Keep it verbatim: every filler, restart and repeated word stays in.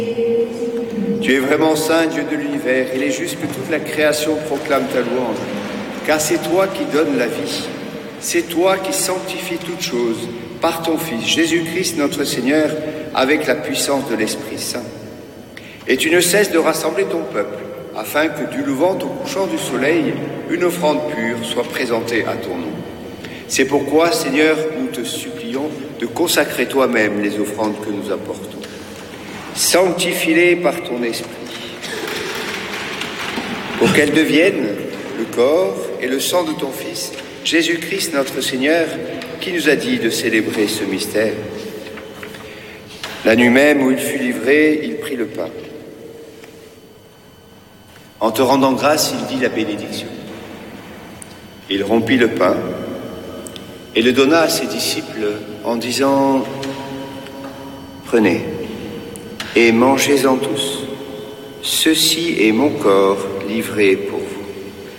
Tu es vraiment saint, Dieu de l'univers. Il est juste que toute la création proclame ta louange. Car c'est toi qui donnes la vie. C'est toi qui sanctifies toutes choses par ton Fils, Jésus-Christ notre Seigneur, avec la puissance de l'Esprit Saint. Et tu ne cesses de rassembler ton peuple, afin que du levant au couchant du soleil, une offrande pure soit présentée à ton nom. C'est pourquoi, Seigneur, nous te supplions de consacrer toi-même les offrandes que nous apportons. Sanctifie-les par ton Esprit, pour qu'elles deviennent le corps et le sang de ton Fils, Jésus-Christ notre Seigneur, qui nous a dit de célébrer ce mystère. La nuit même où il fut livré, il prit le pain. En te rendant grâce, il dit la bénédiction. Il rompit le pain et le donna à ses disciples en disant « Prenez et mangez-en tous. Ceci est mon corps livré pour